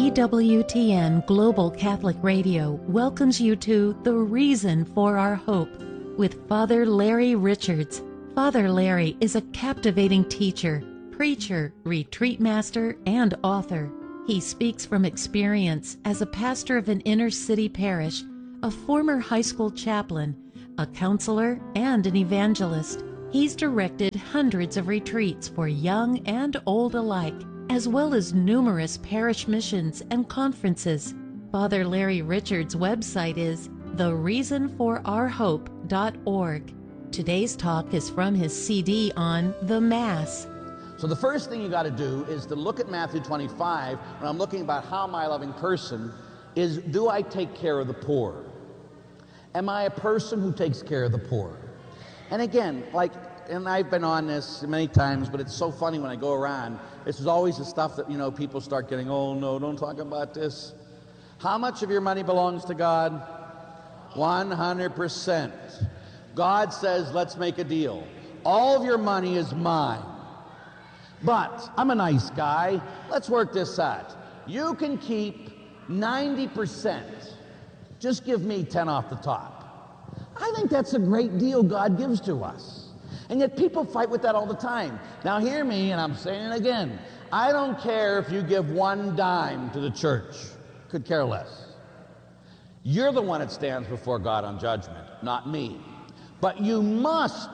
EWTN Global Catholic Radio welcomes you to The Reason for Our Hope with Father Larry Richards. Father Larry is a captivating teacher, preacher, retreat master, and author. He speaks from experience as a pastor of an inner city parish, a former high school chaplain, a counselor, and an evangelist. He's directed hundreds of retreats for young and old alike, as well as numerous parish missions and conferences. Father Larry Richards' website is thereasonforourhope.org. Today's talk is from his CD on the Mass. So the first thing you got to do is to look at Matthew 25, when I'm looking about how am I a loving person, is do I take care of the poor? Am I a person who takes care of the poor? And again, and I've been on this many times, but it's so funny when I go around. This is always the stuff that, people start getting, oh no, don't talk about this. How much of your money belongs to God? 100%. God says, let's make a deal. All of your money is mine. But I'm a nice guy. Let's work this out. You can keep 90%. Just give me 10 off the top. I think that's a great deal God gives to us. And yet people fight with that all the time. Now hear me, and I'm saying it again. I don't care if you give one dime to the church. Could care less. You're the one that stands before God on judgment, not me. But you must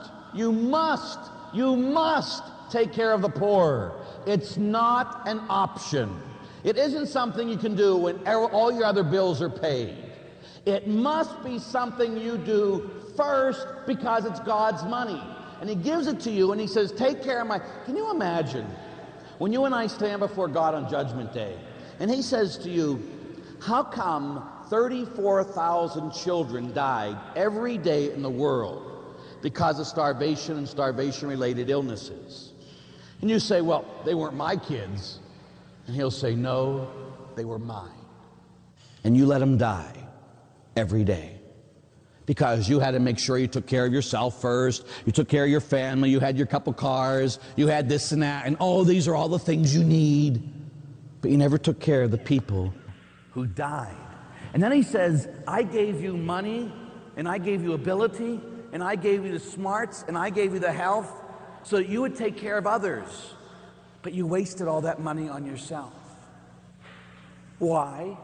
take care of the poor. It's not an option. It isn't something you can do when all your other bills are paid. It must be something you do first because it's God's money. And he gives it to you and he says, take care of my... Can you imagine when you and I stand before God on Judgment Day and he says to you, how come 34,000 children died every day in the world because of starvation and starvation-related illnesses? And you say, well, they weren't my kids. And he'll say, no, they were mine. And you let them die every day because you had to make sure you took care of yourself first. You took care of your family. You had your couple cars. You had this and that. And these are all the things you need. But you never took care of the people who died. And then he says, I gave you money, and I gave you ability, and I gave you the smarts, and I gave you the health so that you would take care of others. But you wasted all that money on yourself. Why?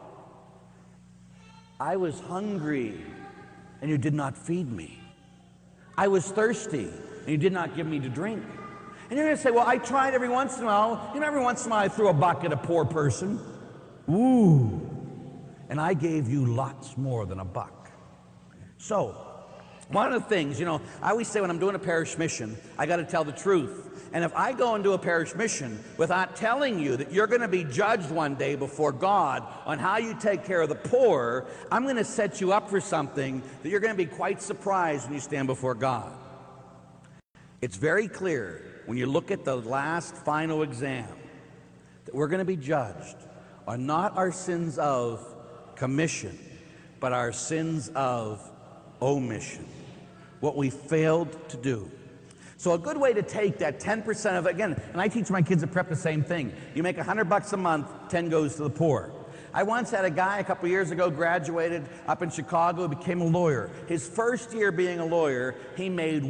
I was hungry, and you did not feed me. I was thirsty, and you did not give me to drink. And you're going to say, well, I tried every once in a while. Every once in a while I threw a buck at a poor person. Ooh. And I gave you lots more than a buck. So, one of the things, I always say when I'm doing a parish mission, I got to tell the truth. And if I go and do a parish mission without telling you that you're going to be judged one day before God on how you take care of the poor, I'm going to set you up for something that you're going to be quite surprised when you stand before God. It's very clear when you look at the last final exam that we're going to be judged on not our sins of commission, but our sins of omission, what we failed to do. So a good way to take that 10% of, again, and I teach my kids at prep the same thing. You make $100 a month, 10 goes to the poor. I once had a guy a couple years ago, graduated up in Chicago, became a lawyer. His first year being a lawyer, he made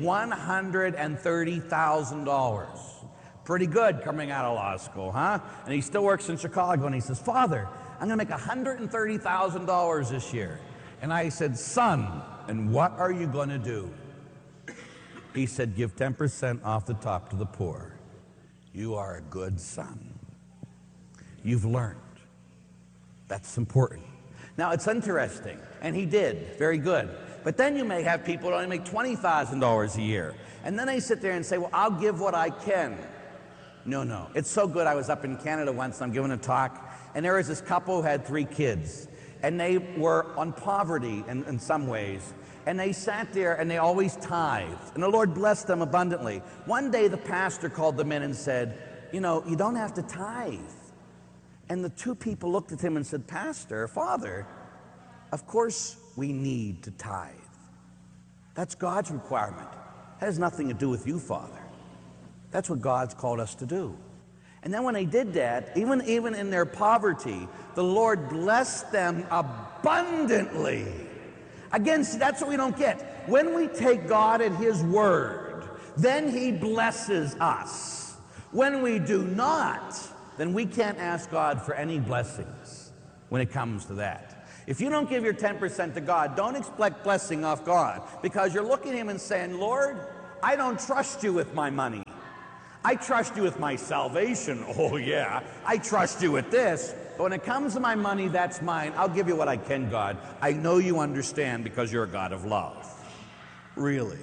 $130,000. Pretty good coming out of law school, huh? And he still works in Chicago, and he says, Father, I'm going to make $130,000 this year. And I said, son, and what are you going to do? He said, give 10% off the top to the poor. You are a good son. You've learned. That's important. Now, it's interesting, and he did, very good. But then you may have people that only make $20,000 a year. And then they sit there and say, well, I'll give what I can. No. It's so good. I was up in Canada once, and I'm giving a talk, and there was this couple who had 3 kids. And they were on poverty in some ways. And they sat there and they always tithed. And the Lord blessed them abundantly. One day the pastor called them in and said, you don't have to tithe. And the 2 people looked at him and said, Pastor, Father, of course we need to tithe. That's God's requirement. That has nothing to do with you, Father. That's what God's called us to do. And then when they did that, even in their poverty, the Lord blessed them abundantly. Again, see, that's what we don't get. When we take God at His word, then He blesses us. When we do not, then we can't ask God for any blessings when it comes to that. If you don't give your 10% to God, don't expect blessing off God, because you're looking at Him and saying, Lord, I don't trust you with my money. I trust you with my salvation. Oh yeah, I trust you with this. But when it comes to my money, that's mine. I'll give you what I can, God. I know you understand because you're a God of love. Really.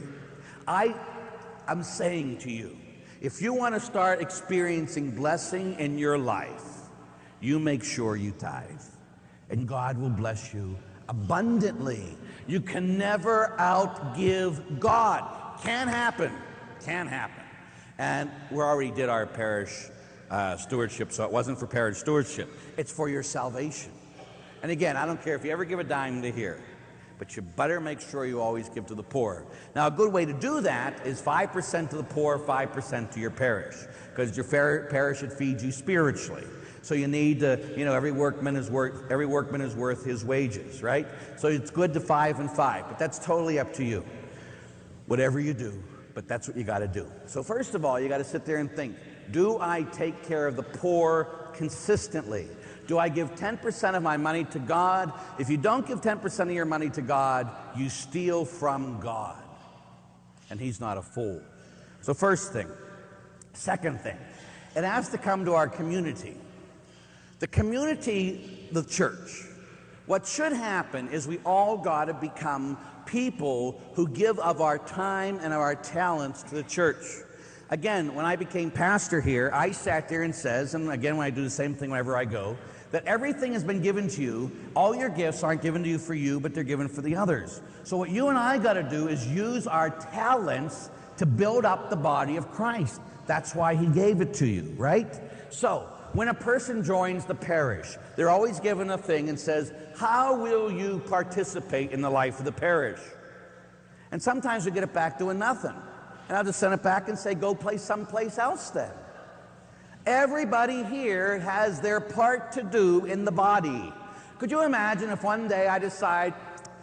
I'm saying to you, if you want to start experiencing blessing in your life, you make sure you tithe, and God will bless you abundantly. You can never outgive God. Can't happen. Can't happen. And we already did our parish stewardship, so it wasn't for parish stewardship. It's for your salvation. And again, I don't care if you ever give a dime to here, but you better make sure you always give to the poor. Now, a good way to do that is 5% to the poor, 5% to your parish, because your parish, it feeds you spiritually. So you need to, every workman is worth his wages, right? So it's good to 5 and 5, but that's totally up to you. Whatever you do, but that's what you got to do. So first of all, you got to sit there and think, do I take care of the poor consistently? Do I give 10% of my money to God? If you don't give 10% of your money to God, you steal from God. And He's not a fool. So first thing. Second thing, it has to come to our community. The community, the church. What should happen is we all got to become people who give of our time and of our talents to the church. Again, when I became pastor here, I sat there and says, and again, when I do the same thing whenever I go, that everything has been given to you. All your gifts aren't given to you for you, but they're given for the others. So what you and I got to do is use our talents to build up the body of Christ. That's why He gave it to you, right? So when a person joins the parish, they're always given a thing and says, how will you participate in the life of the parish? And sometimes we get it back doing nothing. And I'll just send it back and say, go play someplace else then. Everybody here has their part to do in the body. Could you imagine if one day I decide,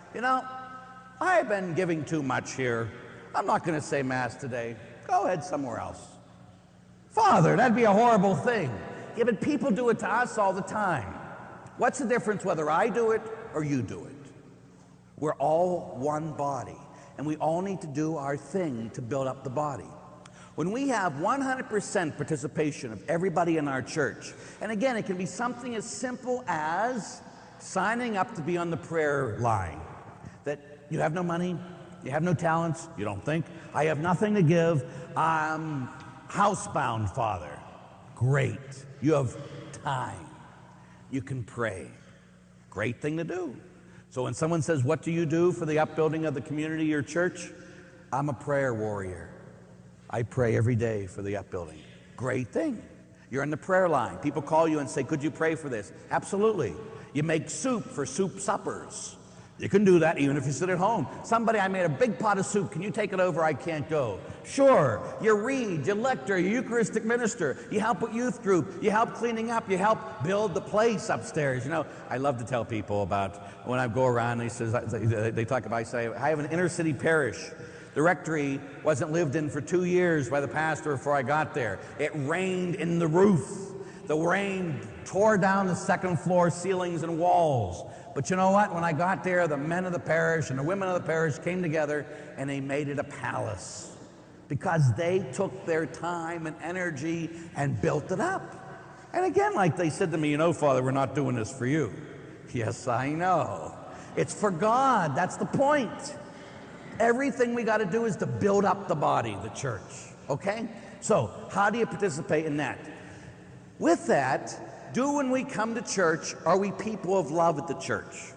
I've been giving too much here. I'm not going to say Mass today. Go ahead somewhere else. Father, that'd be a horrible thing. Yeah, but people do it to us all the time. What's the difference whether I do it or you do it? We're all one body, and we all need to do our thing to build up the body. When we have 100% participation of everybody in our church, and again, it can be something as simple as signing up to be on the prayer line, that you have no money, you have no talents, you don't think, I have nothing to give, I'm housebound, Father. Great. You have time. You can pray. Great thing to do. So when someone says, what do you do for the upbuilding of the community, your church? I'm a prayer warrior. I pray every day for the upbuilding. Great thing. You're in the prayer line. People call you and say, could you pray for this? Absolutely. You make soup for soup suppers. You can do that even if you sit at home. Somebody, I made a big pot of soup. Can you take it over? I can't go. Sure. You read, you lecture, you Eucharistic minister. You help with youth group. You help cleaning up. You help build the place upstairs. I love to tell people about when I go around, they talk about, I say, I have an inner city parish. The rectory wasn't lived in for 2 years by the pastor before I got there. It rained in the roof. The rain tore down the second floor ceilings and walls. But you know what? When I got there, the men of the parish and the women of the parish came together and they made it a palace because they took their time and energy and built it up. And again, like they said to me, Father, we're not doing this for you. Yes, I know. It's for God. That's the point. Everything we got to do is to build up the body, the church. Okay? So, how do you participate in that? With that, when we come to church, are we people of love at the church?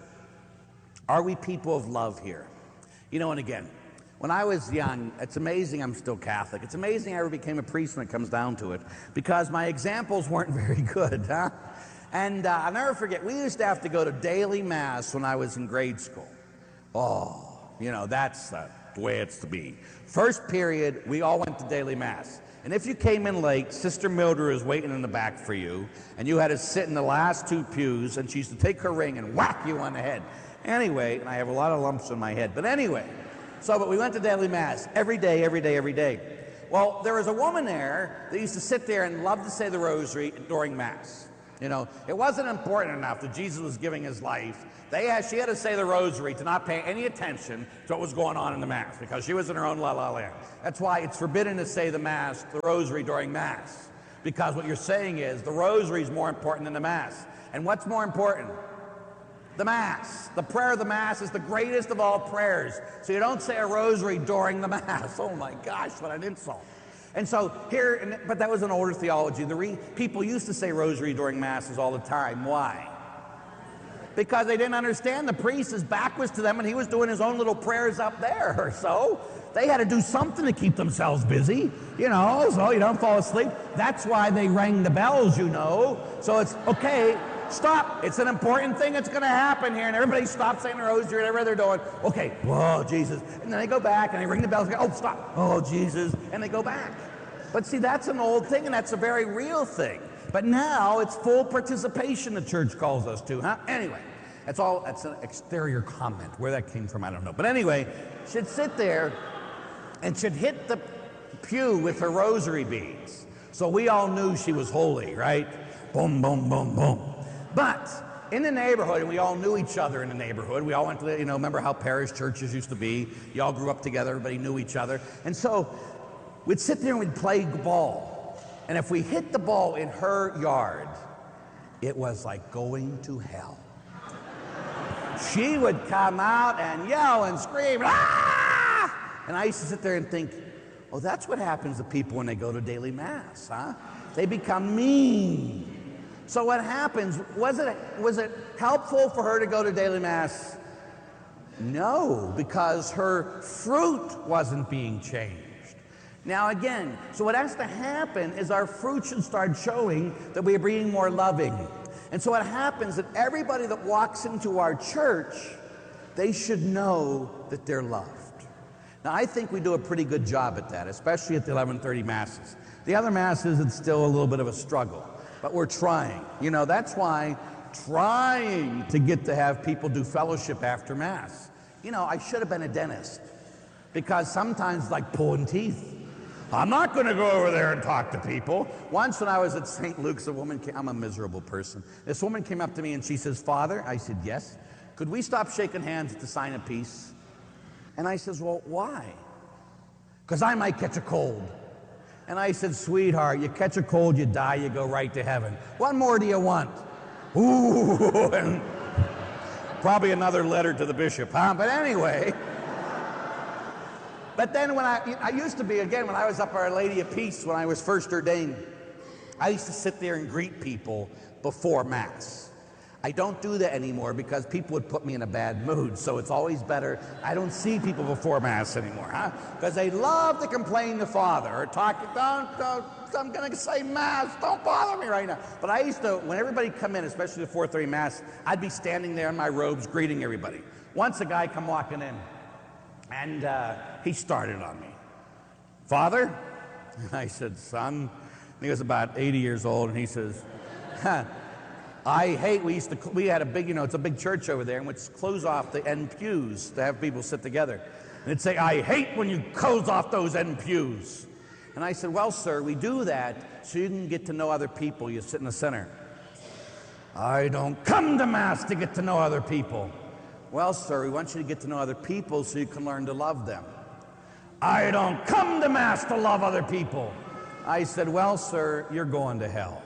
Are we people of love here? And again, when I was young, it's amazing I'm still Catholic. It's amazing I ever became a priest when it comes down to it, because my examples weren't very good, huh? And I'll never forget, we used to have to go to daily Mass when I was in grade school. Oh, that's the way it's to be. First period, we all went to daily Mass. And if you came in late, Sister Mildred was waiting in the back for you, and you had to sit in the last 2 pews, and she used to take her ring and whack you on the head. Anyway, and I have a lot of lumps in my head, but anyway, but we went to daily Mass every day, every day, every day. Well, there was a woman there that used to sit there and love to say the rosary during Mass. You know, it wasn't important enough that Jesus was giving his life. She had to say the rosary to not pay any attention to what was going on in the Mass, because she was in her own la-la land. That's why it's forbidden to say the rosary during Mass, because what you're saying is the rosary is more important than the Mass. And what's more important? The Mass. The prayer of the Mass is the greatest of all prayers. So you don't say a rosary during the Mass. Oh my gosh, what an insult. And so but that was an older theology. People used to say rosary during Masses all the time. Why? Because they didn't understand the priest, his back was to them, and he was doing his own little prayers up there. So they had to do something to keep themselves busy, so you don't fall asleep. That's why they rang the bells, So it's, okay, stop. It's an important thing that's going to happen here. And everybody stops saying the rosary, whatever they're doing. Okay, whoa, Jesus. And then they go back and they ring the bells and go, oh, stop. Oh, Jesus. And they go back. But see, that's an old thing, and that's a very real thing. But now it's full participation the church calls us to, huh? Anyway, that's an exterior comment. Where that came from, I don't know. But anyway, she'd sit there and she'd hit the pew with her rosary beads. So we all knew she was holy, right? Boom, boom, boom, boom. But in the neighborhood, and we all knew each other in the neighborhood. We all went to remember how parish churches used to be? You all grew up together, everybody knew each other. And so we'd sit there and we'd play ball. And if we hit the ball in her yard, it was like going to hell. She would come out and yell and scream, ah! And I used to sit there and think, oh, that's what happens to people when they go to daily Mass, huh? They become mean. So what happens, was it helpful for her to go to daily Mass? No, because her fruit wasn't being changed. Now again, so what has to happen is our fruit should start showing that we are being more loving. And so what happens that everybody that walks into our church, they should know that they're loved. Now I think we do a pretty good job at that, especially at the 11:30 Masses. The other Masses, it's still a little bit of a struggle. But we're trying. That's why trying to get to have people do fellowship after Mass. I should have been a dentist, because sometimes like pulling teeth. I'm not going to go over there and talk to people. Once when I was at St. Luke's, I'm a miserable person. This woman came up to me and she says, Father, I said, yes. Could we stop shaking hands at the sign of peace? And I says, well, why? Because I might catch a cold. And I said, sweetheart, you catch a cold, you die, you go right to heaven. What more do you want? Ooh, and probably another letter to the bishop, huh? But anyway. But then when I used to be, again, when I was up Our Lady of Peace, when I was first ordained, I used to sit there and greet people before Mass. I don't do that anymore because people would put me in a bad mood, so it's always better. I don't see people before Mass anymore, huh? Because they love to complain to Father or talk, I'm going to say Mass, don't bother me right now. But I used to, when everybody come in, especially the 4:30 Mass, I'd be standing there in my robes greeting everybody. Once a guy come walking in, and he started on me. Father? And I said, son. And he was about 80 years old, and he says, I hate, we had a big, it's a big church over there, and we'd close off the end pews to have people sit together. And it'd say, I hate when you close off those end pews. And I said, well, sir, we do that so you can get to know other people. You sit in the center. I don't come to Mass to get to know other people. Well, sir, we want you to get to know other people so you can learn to love them. I don't come to Mass to love other people. I said, well, sir, you're going to hell.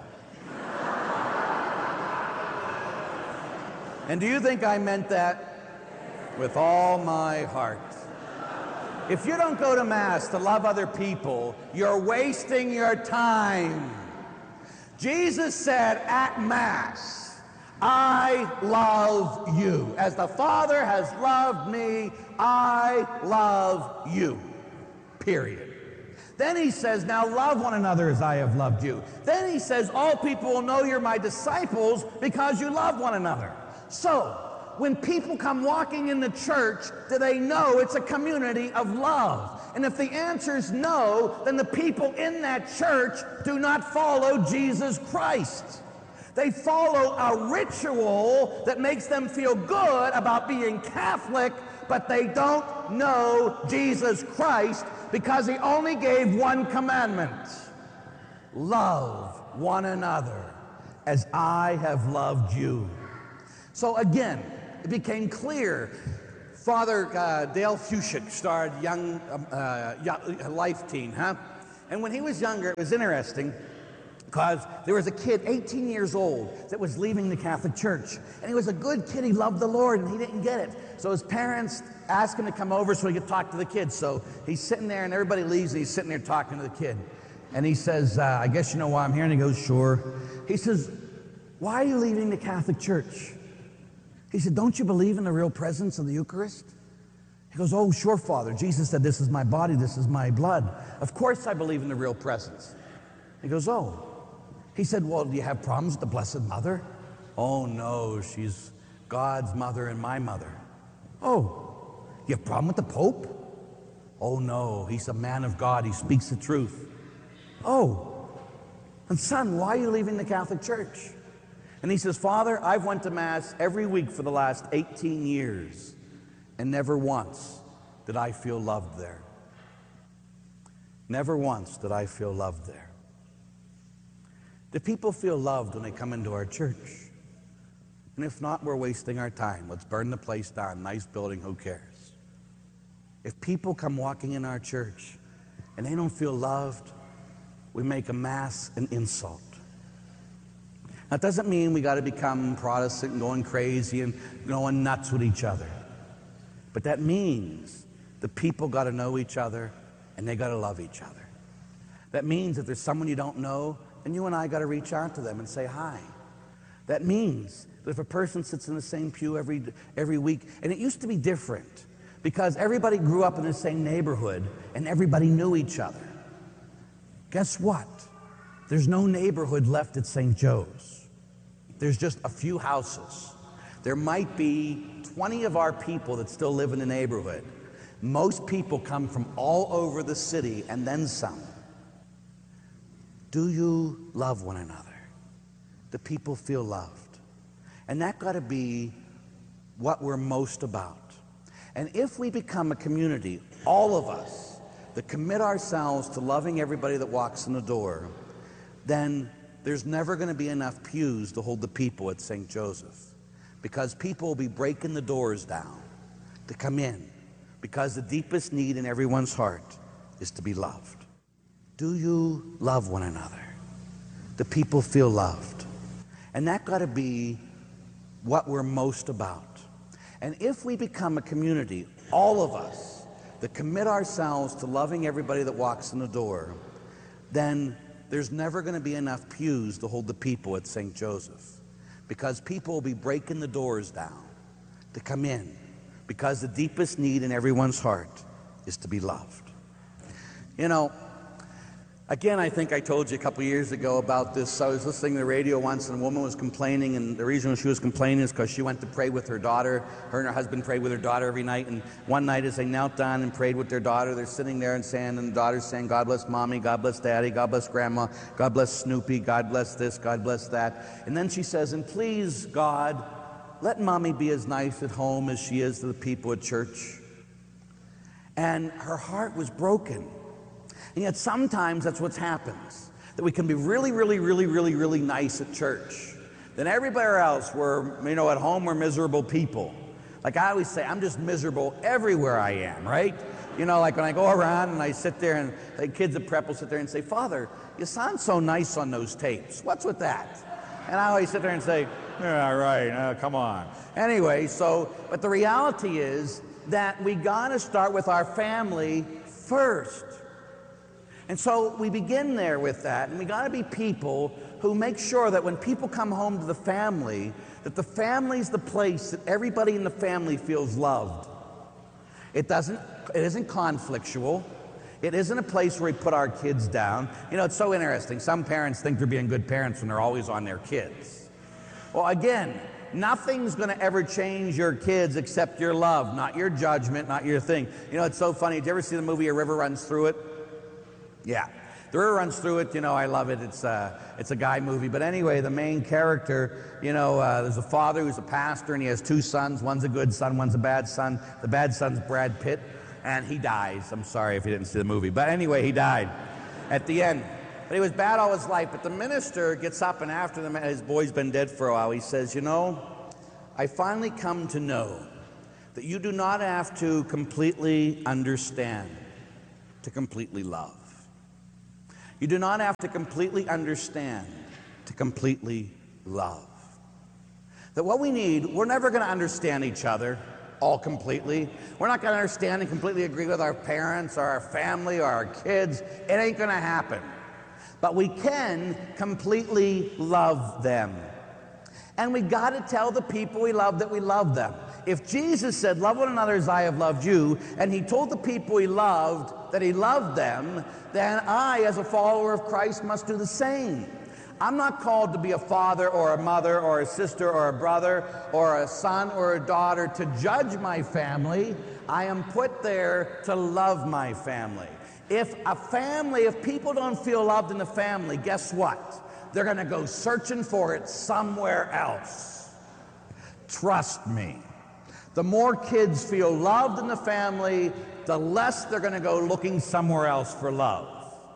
And do you think I meant that? With all my heart. If you don't go to Mass to love other people, you're wasting your time. Jesus said at Mass, I love you. As the Father has loved me, I love you. Period. Then he says, now love one another as I have loved you. Then he says, all people will know you're my disciples because you love one another. So, when people come walking in the church, do they know it's a community of love? And if the answer is no, then the people in that church do not follow Jesus Christ. They follow a ritual that makes them feel good about being Catholic, but they don't know Jesus Christ because he only gave one commandment: love one another as I have loved you. So again, it became clear. Father Dale Fushik starred Young Life Teen, huh? And when he was younger, it was interesting because there was a kid, 18 years old, that was leaving the Catholic Church. And he was a good kid. He loved the Lord, and he didn't get it. So his parents asked him to come over so he could talk to the kids. So he's sitting there, and everybody leaves, and he's sitting there talking to the kid. And he says, I guess you know why I'm here? And he goes, sure. He says, why are you leaving the Catholic Church? He said, don't you believe in the real presence of the Eucharist? He goes, oh, sure, Father. Jesus said, this is my body, this is my blood. Of course I believe in the real presence. He goes, oh. He said, well, do you have problems with the Blessed Mother? Oh, no, she's God's mother and my mother. Oh, you have a problem with the Pope? Oh, no, he's a man of God. He speaks the truth. Oh, and son, why are you leaving the Catholic Church? And he says, Father, I've went to Mass every week for the last 18 years, and never once did I feel loved there. Never once did I feel loved there. Do people feel loved when they come into our church? And if not, we're wasting our time. Let's burn the place down. Nice building, who cares? If people come walking in our church and they don't feel loved, we make a Mass an insult. That doesn't mean we got to become Protestant and going crazy and going nuts with each other. But that means the people got to know each other and they got to love each other. That means if there's someone you don't know, then you and I got to reach out to them and say hi. That means that if a person sits in the same pew every week, and it used to be different because everybody grew up in the same neighborhood and everybody knew each other. Guess what? There's no neighborhood left at St. Joe's. There's just a few houses. There might be 20 of our people that still live in the neighborhood. Most people come from all over the city and then some. Do you love one another? Do people feel loved? And that got to be what we're most about. And if we become a community, all of us, that commit ourselves to loving everybody that walks in the door, then there's never going to be enough pews to hold the people at St. Joseph, because people will be breaking the doors down to come in, because the deepest need in everyone's heart is to be loved. Do you love one another? Do people feel loved? And that got to be what we're most about. And if we become a community, all of us, that commit ourselves to loving everybody that walks in the door, then there's never going to be enough pews to hold the people at St. Joseph, because people will be breaking the doors down to come in, because the deepest need in everyone's heart is to be loved. You know, again, I think I told you a couple years ago about this. I was listening to the radio once, and a woman was complaining, and the reason she was complaining is because she went to pray with her daughter. Her and her husband prayed with her daughter every night, and one night as they knelt down and prayed with their daughter, they're sitting there and saying, and the daughter's saying, God bless Mommy, God bless Daddy, God bless Grandma, God bless Snoopy, God bless this, God bless that. And then she says, and please, God, let Mommy be as nice at home as she is to the people at church. And her heart was broken. And yet sometimes that's what happens, that we can be really, really, really, really, really nice at church. Then everywhere else, at home we're miserable people. Like I always say, I'm just miserable everywhere I am, right? Like when I go around and I sit there and the kids at prep will sit there and say, Father, you sound so nice on those tapes. What's with that? And I always sit there and say, yeah, right, come on. Anyway, but the reality is that we got to start with our family first. And so we begin there with that, and we got to be people who make sure that when people come home to the family, that the family's the place that everybody in the family feels loved. It isn't conflictual. It isn't a place where we put our kids down. It's so interesting. Some parents think they're being good parents when they're always on their kids. Well, again, nothing's going to ever change your kids except your love, not your judgment, not your thing. You know, it's so funny. Did you ever see the movie A River Runs Through It? Yeah. The River Runs Through It, you know, I love it. It's a guy movie. But anyway, the main character, you know, there's a father who's a pastor, and he has two sons. One's a good son, one's a bad son. The bad son's Brad Pitt, and he dies. I'm sorry if you didn't see the movie. But anyway, he died at the end. But he was bad all his life. But the minister gets up, and after his boy's been dead for a while, he says, you know, I finally come to know that you do not have to completely understand to completely love. You do not have to completely understand to completely love. That what we need, we're never going to understand each other all completely. We're not going to understand and completely agree with our parents or our family or our kids. It ain't going to happen. But we can completely love them. And we got to tell the people we love that we love them. If Jesus said, love one another as I have loved you, and he told the people he loved that he loved them, then I, as a follower of Christ, must do the same. I'm not called to be a father or a mother or a sister or a brother or a son or a daughter to judge my family. I am put there to love my family. If people don't feel loved in the family, guess what? They're going to go searching for it somewhere else. Trust me. The more kids feel loved in the family, the less they're going to go looking somewhere else for love.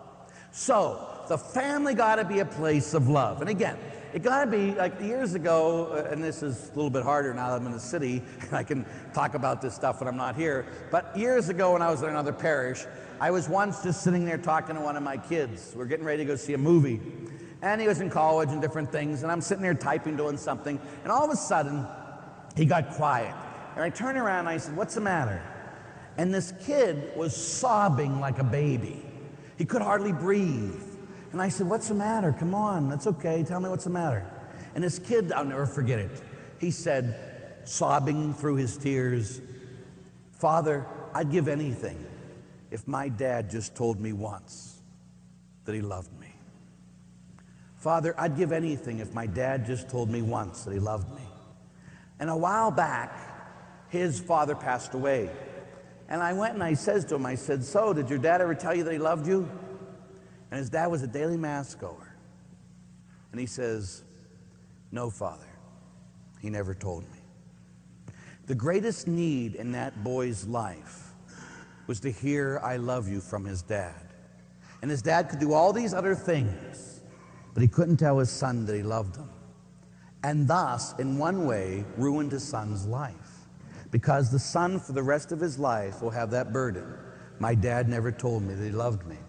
So, the family got to be a place of love. And again, it got to be, like years ago, and this is a little bit harder now that I'm in the city, and I can talk about this stuff when I'm not here, but years ago when I was in another parish, I was once just sitting there talking to one of my kids. We're getting ready to go see a movie. And he was in college and different things, and I'm sitting there typing, doing something, and all of a sudden, he got quiet. And I turned around and I said, what's the matter? And this kid was sobbing like a baby. He could hardly breathe. And I said, what's the matter? Come on, that's okay. Tell me what's the matter. And this kid, I'll never forget it. He said, sobbing through his tears, Father, I'd give anything if my dad just told me once that he loved me. Father, I'd give anything if my dad just told me once that he loved me. And a while back, his father passed away. And I went and I says to him, I said, so did your dad ever tell you that he loved you? And his dad was a daily mass goer. And he says, no, Father, he never told me. The greatest need in that boy's life was to hear I love you from his dad. And his dad could do all these other things, but he couldn't tell his son that he loved him. And thus, in one way, ruined his son's life. Because the son, for the rest of his life, will have that burden. My dad never told me that he loved me.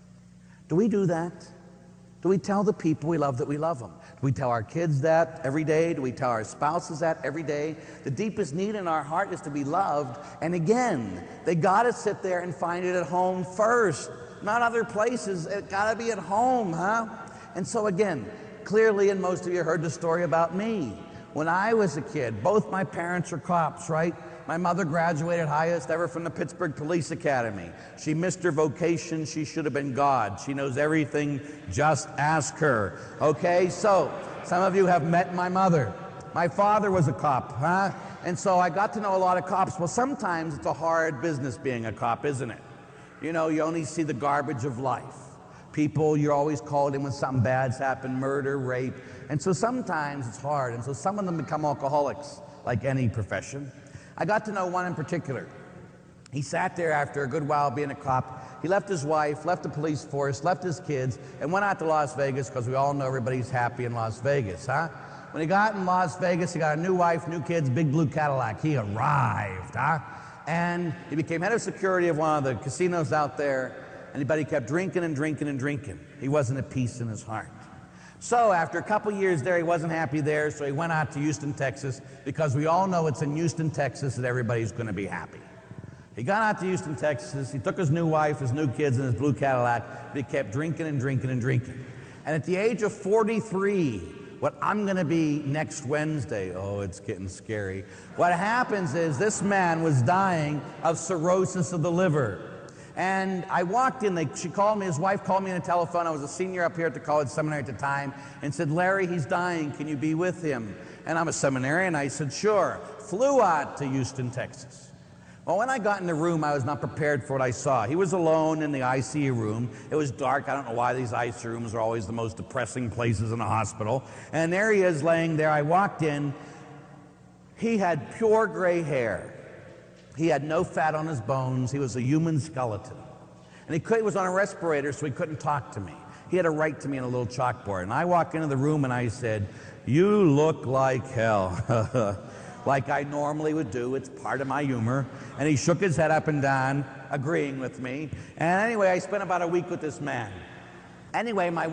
Do we do that? Do we tell the people we love that we love them? Do we tell our kids that every day? Do we tell our spouses that every day? The deepest need in our heart is to be loved. And again, they got to sit there and find it at home first, not other places. It got to be at home, huh? And so again, clearly, and most of you heard the story about me. When I was a kid, both my parents are cops, right? My mother graduated highest ever from the Pittsburgh Police Academy. She missed her vocation. She should have been God. She knows everything. Just ask her. Okay, so some of you have met my mother. My father was a cop, huh? And so I got to know a lot of cops. Well, sometimes it's a hard business being a cop, isn't it? You know, you only see the garbage of life. People, you're always called in when something bad's happened, murder, rape. And so sometimes it's hard. And so some of them become alcoholics, like any profession. I got to know one in particular. He sat there after a good while being a cop. He left his wife, left the police force, left his kids, and went out to Las Vegas, because we all know everybody's happy in Las Vegas, huh? When he got in Las Vegas, he got a new wife, new kids, big blue Cadillac. He arrived, huh? And he became head of security of one of the casinos out there. But he kept drinking and drinking and drinking. He wasn't at peace in his heart. So after a couple years there, he wasn't happy there, so he went out to Houston, Texas, because we all know it's in Houston, Texas that everybody's going to be happy. He got out to Houston, Texas. He took his new wife, his new kids, and his blue Cadillac, but he kept drinking and drinking and drinking. And at the age of 43, what I'm going to be next Wednesday, oh, it's getting scary. What happens is this man was dying of cirrhosis of the liver. And I walked in, she called me, his wife called me on the telephone. I was a senior up here at the college seminary at the time, and said, Larry, he's dying, can you be with him? And I'm a seminarian. I said, sure. Flew out to Houston, Texas. Well, when I got in the room, I was not prepared for what I saw. He was alone in the ICU room. It was dark. I don't know why these ICU rooms are always the most depressing places in a hospital. And there he is laying there. I walked in. He had pure gray hair. He had no fat on his bones. He was a human skeleton. And he was on a respirator, so he couldn't talk to me. He had to write to me on a little chalkboard. And I walked into the room and I said, you look like hell. Like I normally would do. It's part of my humor. And he shook his head up and down, agreeing with me. And anyway, I spent about a week with this man. Anyway, my